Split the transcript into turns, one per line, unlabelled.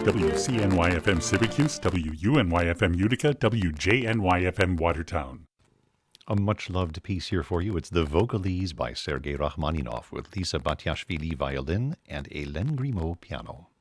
WCNY-FM Syracuse, WUNY-FM Utica, WJNY-FM Watertown.
A much-loved piece here for you. It's The Vocalese by Sergei Rachmaninoff with Lisa Batiashvili violin and Hélène Grimaud piano.